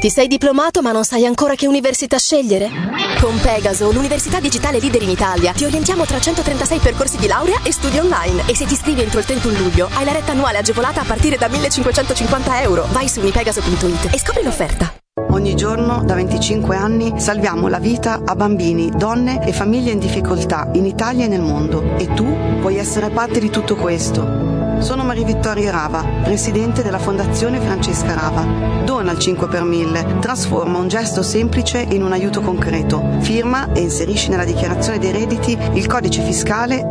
Ti sei diplomato ma non sai ancora che università scegliere? Con Pegaso, l'università digitale leader in Italia, ti orientiamo tra 136 percorsi di laurea e studi online. E se ti iscrivi entro il 31 luglio, hai la retta annuale agevolata a partire da 1.550 euro. Vai su unipegaso.it e scopri l'offerta. Ogni giorno, da 25 anni, salviamo la vita a bambini, donne e famiglie in difficoltà in Italia e nel mondo. E tu puoi essere parte di tutto questo. Sono Maria Vittoria Rava, presidente della Fondazione Francesca Rava. Dona il 5 per 1000, trasforma un gesto semplice in un aiuto concreto. Firma e inserisci nella dichiarazione dei redditi il codice fiscale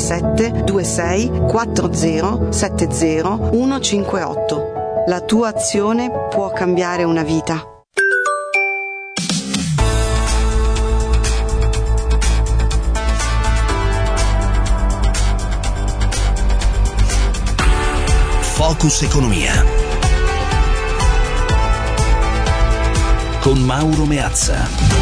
97264070158. La tua azione può cambiare una vita. Focus Economia con Mauro Meazza.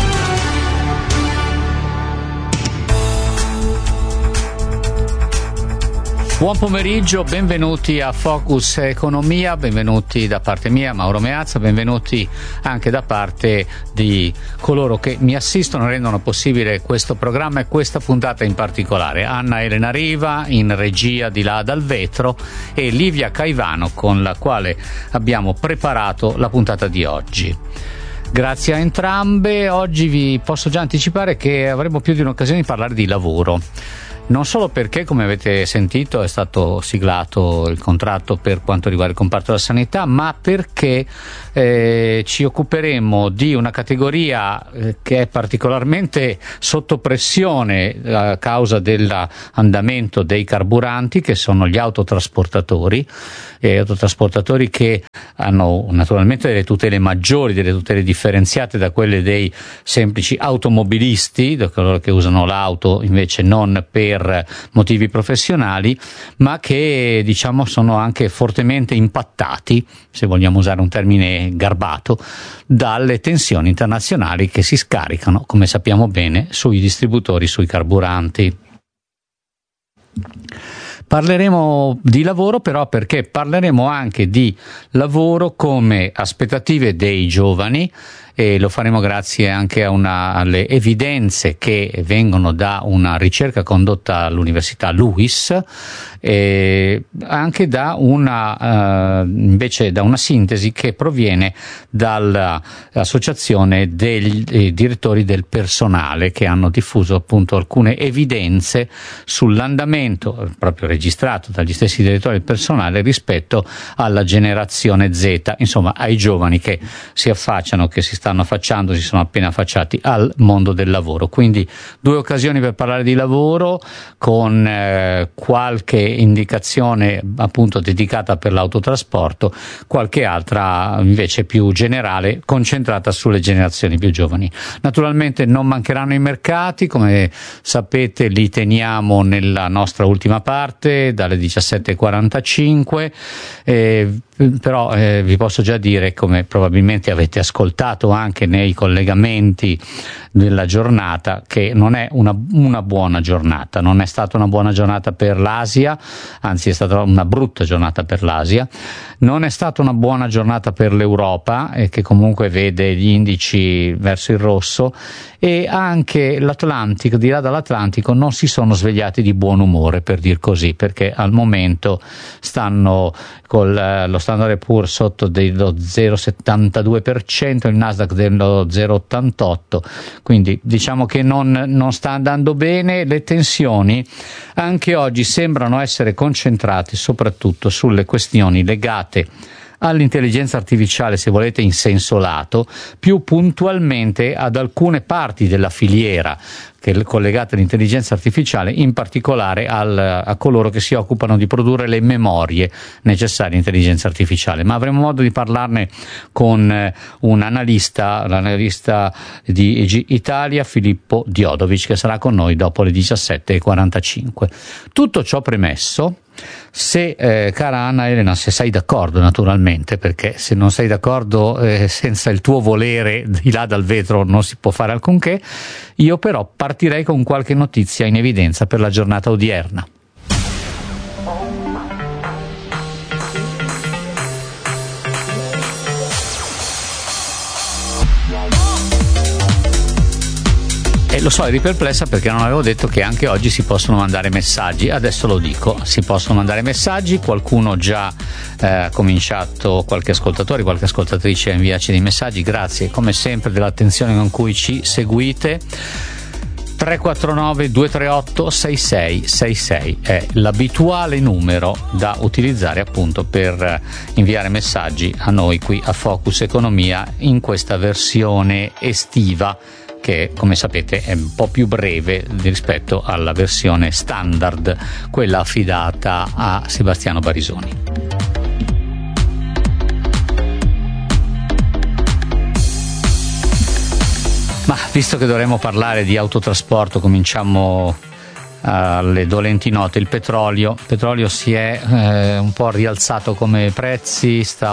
Buon pomeriggio, benvenuti a Focus Economia, benvenuti da parte mia, Mauro Meazza, benvenuti anche da parte di coloro che mi assistono e rendono possibile questo programma e questa puntata in particolare. Anna Elena Riva in regia di là dal vetro e Livia Caivano con la quale abbiamo preparato la puntata di oggi. Grazie a entrambe, oggi vi posso già anticipare che avremo più di un'occasione di parlare di lavoro. Non solo perché, come avete sentito, è stato siglato il contratto per quanto riguarda il comparto della sanità, ma perché ci occuperemo di una categoria che è particolarmente sotto pressione a causa dell'andamento dei carburanti, che sono gli autotrasportatori che hanno naturalmente delle tutele maggiori, delle tutele differenziate da quelle dei semplici automobilisti, da coloro che usano l'auto invece non per motivi professionali, ma che diciamo sono anche fortemente impattati, se vogliamo usare un termine garbato, dalle tensioni internazionali che si scaricano, come sappiamo bene, sui distributori, sui carburanti. Parleremo di lavoro però perché parleremo anche di lavoro come aspettative dei giovani, e lo faremo grazie anche alle evidenze che vengono da una ricerca condotta all'Università LUISS, e anche da una sintesi che proviene dall'Associazione dei direttori del personale, che hanno diffuso appunto alcune evidenze sull'andamento proprio registrato dagli stessi direttori del personale rispetto alla generazione Z, insomma ai giovani che si affacciano, che si sono appena affacciati al mondo del lavoro. Quindi due occasioni per parlare di lavoro, con qualche indicazione appunto dedicata per l'autotrasporto, qualche altra invece più generale concentrata sulle generazioni più giovani. Naturalmente non mancheranno i mercati, come sapete li teniamo nella nostra ultima parte dalle 17:45, però vi posso già dire, come probabilmente avete ascoltato anche nei collegamenti della giornata, che non è una buona giornata, non è stata una buona giornata per l'Asia, anzi è stata una brutta giornata per l'Asia, non è stata una buona giornata per l'Europa, che comunque vede gli indici verso il rosso, e anche l'Atlantico, di là dall'Atlantico, non si sono svegliati di buon umore, per dir così, perché al momento stanno con lo Standard & Poor's sotto dello 0,72%, il Nasdaq dello 0,88%, quindi diciamo che non sta andando bene. Le tensioni anche oggi sembrano essere concentrate soprattutto sulle questioni legate all'intelligenza artificiale, se volete in senso lato, più puntualmente ad alcune parti della filiera collegate all'intelligenza artificiale, in particolare a coloro che si occupano di produrre le memorie necessarie all'intelligenza artificiale. Ma avremo modo di parlarne con un l'analista di EG Italia, Filippo Diodovic, che sarà con noi dopo le 17:45. Tutto ciò premesso, cara Anna Elena, se sei d'accordo naturalmente, perché se non sei d'accordo senza il tuo volere di là dal vetro non si può fare alcunché, io però partirei con qualche notizia in evidenza per la giornata odierna. Lo so, eri perplessa perché non avevo detto che anche oggi si possono mandare messaggi. Adesso lo dico, si possono mandare messaggi. Qualcuno già ha cominciato, qualche ascoltatore, qualche ascoltatrice a inviarci dei messaggi. Grazie come sempre dell'attenzione con cui ci seguite. 349 238 6666 è l'abituale numero da utilizzare appunto per inviare messaggi a noi qui a Focus Economia in questa versione estiva, che come sapete è un po' più breve rispetto alla versione standard, quella affidata a Sebastiano Barisoni. Ma visto che dovremmo parlare di autotrasporto, cominciamo alle dolenti note. Il petrolio si è un po' rialzato come prezzi, sta a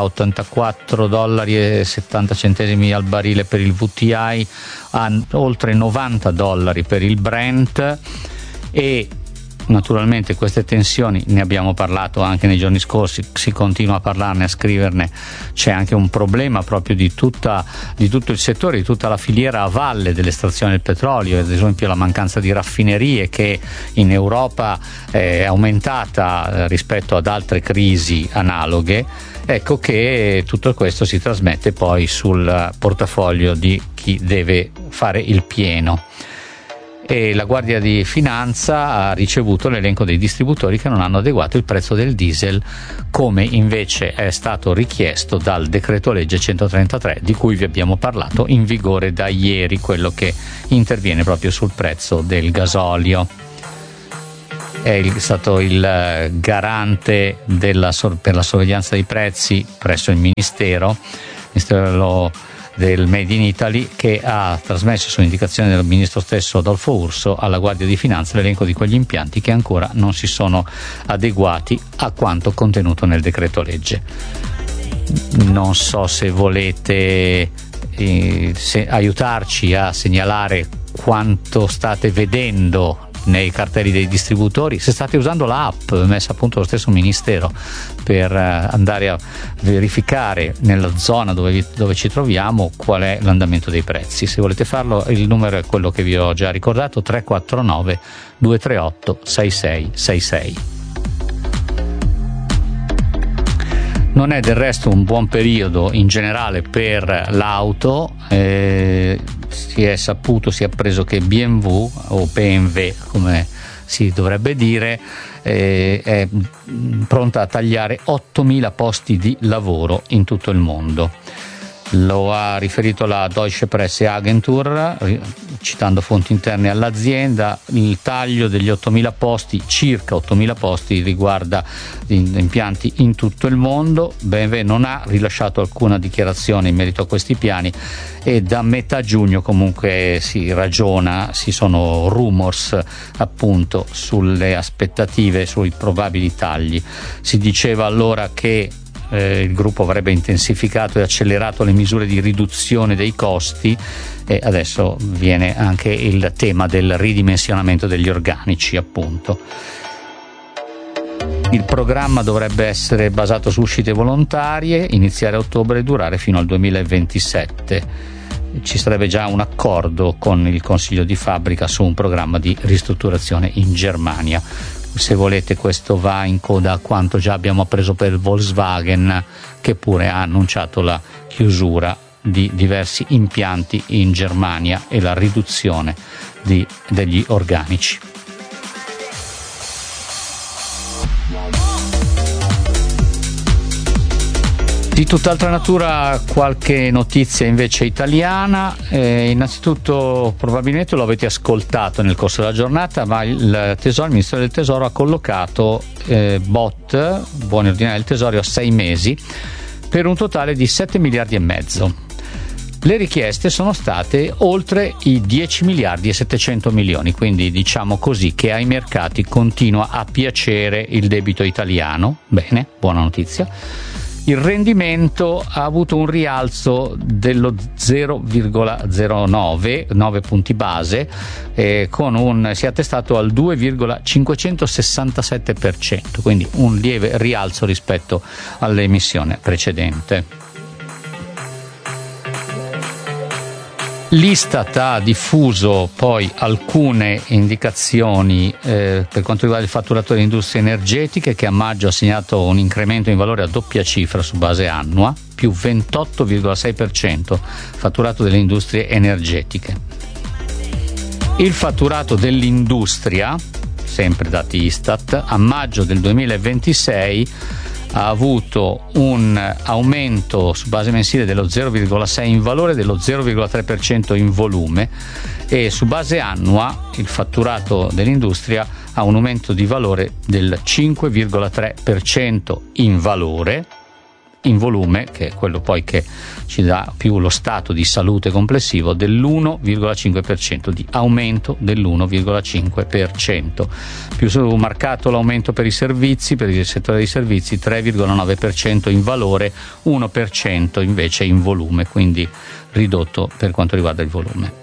$84,70 al barile per il WTI, a oltre $90 per il Brent, e naturalmente queste tensioni ne abbiamo parlato anche nei giorni scorsi, si continua a parlarne, a scriverne. C'è anche un problema proprio di tutto il settore, di tutta la filiera a valle dell'estrazione del petrolio, ad esempio la mancanza di raffinerie che in Europa è aumentata rispetto ad altre crisi analoghe. Ecco che tutto questo si trasmette poi sul portafoglio di chi deve fare il pieno. E la Guardia di Finanza ha ricevuto l'elenco dei distributori che non hanno adeguato il prezzo del diesel, come invece è stato richiesto dal decreto legge 133 di cui vi abbiamo parlato, in vigore da ieri, quello che interviene proprio sul prezzo del gasolio. È stato il garante per la sorveglianza dei prezzi presso il Ministero del Made in Italy, che ha trasmesso su indicazione del ministro stesso Adolfo Urso alla Guardia di Finanza l'elenco di quegli impianti che ancora non si sono adeguati a quanto contenuto nel decreto legge. Non so se volete aiutarci a segnalare quanto state vedendo nei cartelli dei distributori, se state usando l'app messa a punto lo stesso Ministero per andare a verificare nella zona dove ci troviamo qual è l'andamento dei prezzi. Se volete farlo, il numero è quello che vi ho già ricordato, 349 238 6666. Non è del resto un buon periodo in generale per l'auto. Si è appreso che BMW, o BMW come si dovrebbe dire, è pronta a tagliare 8.000 posti di lavoro in tutto il mondo. Lo ha riferito la Deutsche Presseagentur, citando fonti interne all'azienda. Il taglio degli 8.000 posti, circa 8.000 posti, riguarda impianti in tutto il mondo. BMW non ha rilasciato alcuna dichiarazione in merito a questi piani e da metà giugno comunque si ragiona, ci sono rumors appunto sulle aspettative, sui probabili tagli. Si diceva allora che il gruppo avrebbe intensificato e accelerato le misure di riduzione dei costi, e adesso viene anche il tema del ridimensionamento degli organici, appunto. Il programma dovrebbe essere basato su uscite volontarie, iniziare a ottobre e durare fino al 2027. Ci sarebbe già un accordo con il consiglio di fabbrica su un programma di ristrutturazione in Germania. Se volete, questo va in coda a quanto già abbiamo appreso per Volkswagen, che pure ha annunciato la chiusura di diversi impianti in Germania e la riduzione degli organici. Di tutt'altra natura qualche notizia invece italiana. Innanzitutto, probabilmente lo avete ascoltato nel corso della giornata, ma il Ministero del Tesoro ha collocato BOT, buoni ordinari del Tesoro, a 6 mesi per un totale di 7 miliardi e mezzo. Le richieste sono state oltre i 10 miliardi e 700 milioni, quindi diciamo così che ai mercati continua a piacere il debito italiano. Bene, buona notizia. Il rendimento ha avuto un rialzo dello 0,09, 9 punti base, si è attestato al 2,567%, quindi un lieve rialzo rispetto all'emissione precedente. L'Istat ha diffuso poi alcune indicazioni per quanto riguarda il fatturato delle industrie energetiche, che a maggio ha segnato un incremento in valore a doppia cifra su base annua, più 28,6% fatturato delle industrie energetiche. Il fatturato dell'industria, sempre dati Istat, a maggio del 2026 ha avuto un aumento su base mensile dello 0,6 in valore e dello 0,3% in volume, e su base annua il fatturato dell'industria ha un aumento di valore del 5,3% in valore. In volume, che è quello poi che ci dà più lo stato di salute complessivo, dell'1,5%, di aumento dell'1,5%. Più marcato l'aumento per i servizi, per il settore dei servizi, 3,9% in valore, 1% invece in volume, quindi ridotto per quanto riguarda il volume.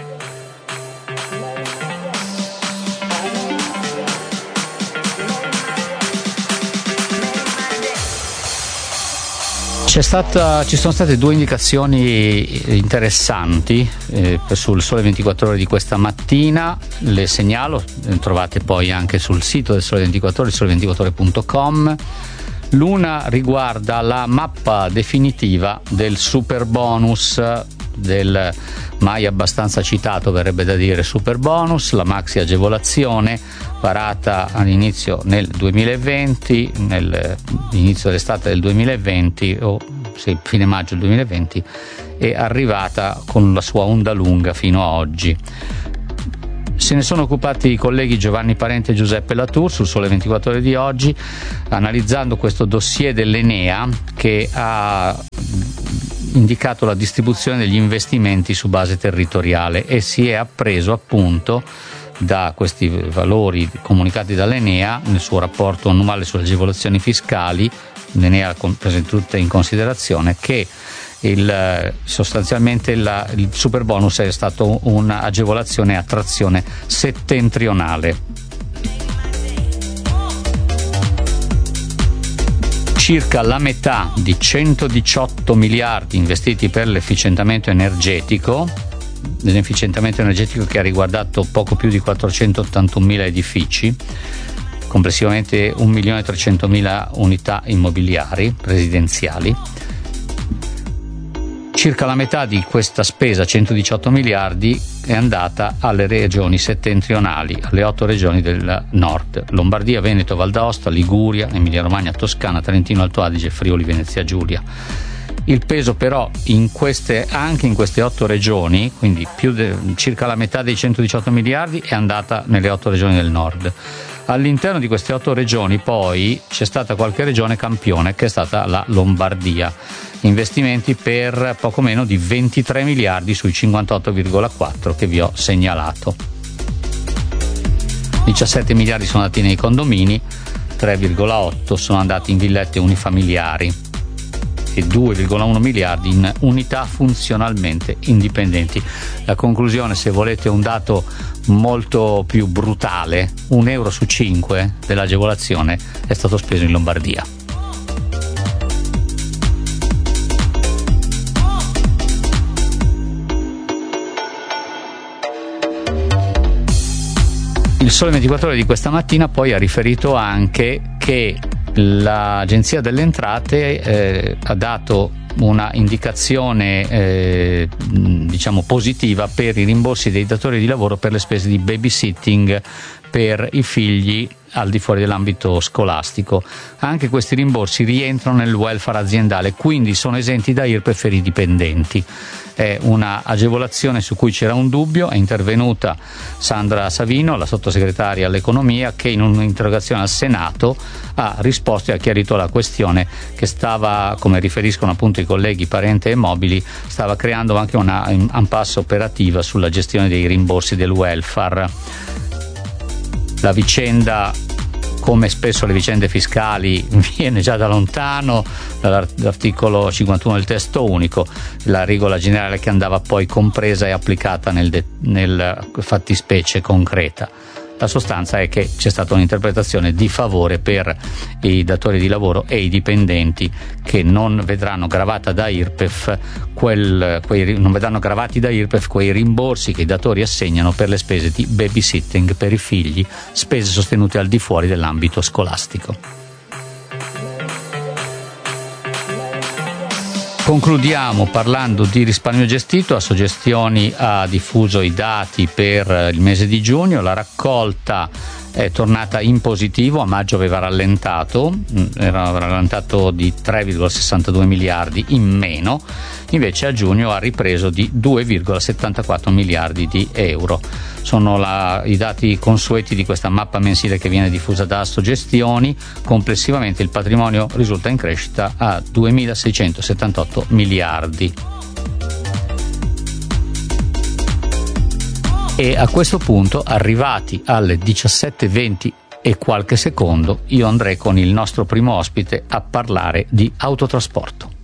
Ci sono state due indicazioni interessanti sul Sole 24 Ore di questa mattina, le segnalo, trovate poi anche sul sito del Sole 24 Ore, sole24ore.com. L'una riguarda la mappa definitiva del super bonus, del mai abbastanza citato, verrebbe da dire, super bonus, la maxi agevolazione varata all'inizio nel 2020, nell'inizio dell'estate del 2020, fine maggio del 2020, è arrivata con la sua onda lunga fino a oggi. Se ne sono occupati i colleghi Giovanni Parente e Giuseppe Latour sul Sole 24 Ore di oggi, analizzando questo dossier dell'Enea che ha indicato la distribuzione degli investimenti su base territoriale, e si è appreso appunto da questi valori comunicati dall'Enea nel suo rapporto annuale sulle agevolazioni fiscali. L'Enea prese tutte in considerazione che sostanzialmente il super bonus è stato un'agevolazione a trazione settentrionale. Circa la metà di 118 miliardi investiti per l'efficientamento energetico che ha riguardato poco più di 481.000 edifici, complessivamente 1.300.000 unità immobiliari residenziali. Circa la metà di questa spesa, 118 miliardi, è andata alle regioni settentrionali, alle 8 regioni del nord: Lombardia, Veneto, Val d'Aosta, Liguria, Emilia Romagna, Toscana, Trentino Alto Adige, Friuli Venezia Giulia. Il peso però anche in queste 8 regioni, quindi circa la metà dei 118 miliardi, è andata nelle 8 regioni del nord. All'interno di queste 8 regioni poi c'è stata qualche regione campione, che è stata la Lombardia. Investimenti per poco meno di 23 miliardi sui 58,4 che vi ho segnalato. 17 miliardi sono andati nei condomini, 3,8 sono andati in villette unifamiliari e 2,1 miliardi in unità funzionalmente indipendenti. La conclusione, se volete un dato molto più brutale: 1 euro su 5 dell'agevolazione è stato speso in Lombardia. Il Sole 24 Ore di questa mattina poi ha riferito anche che l'Agenzia delle Entrate ha dato una indicazione positiva per i rimborsi dei datori di lavoro per le spese di babysitting per i figli al di fuori dell'ambito scolastico. Anche questi rimborsi rientrano nel welfare aziendale, quindi sono esenti da IRPEF per i dipendenti. È una agevolazione su cui c'era un dubbio. È intervenuta Sandra Savino, la sottosegretaria all'economia, che in un'interrogazione al Senato ha risposto e ha chiarito la questione, che stava, come riferiscono appunto i colleghi Parente e Mobili, stava creando anche una impasse operativa sulla gestione dei rimborsi del welfare. La vicenda, come spesso le vicende fiscali, viene già da lontano, dall'articolo 51 del testo unico, la regola generale che andava poi compresa e applicata nel fattispecie concreta. La sostanza è che c'è stata un'interpretazione di favore per i datori di lavoro e i dipendenti che non vedranno gravata da IRPEF non vedranno gravati da IRPEF quei rimborsi che i datori assegnano per le spese di babysitting per i figli, spese sostenute al di fuori dell'ambito scolastico. Concludiamo parlando di risparmio gestito. Assogestioni ha diffuso i dati per il mese di giugno, la raccolta è tornata in positivo, a maggio aveva rallentato di 3,62 miliardi in meno, invece a giugno ha ripreso di 2,74 miliardi di euro. Sono i dati consueti di questa mappa mensile che viene diffusa da Assogestioni. Complessivamente il patrimonio risulta in crescita a 2.678 miliardi. E a questo punto, arrivati alle 17:20 e qualche secondo, io andrei con il nostro primo ospite a parlare di autotrasporto.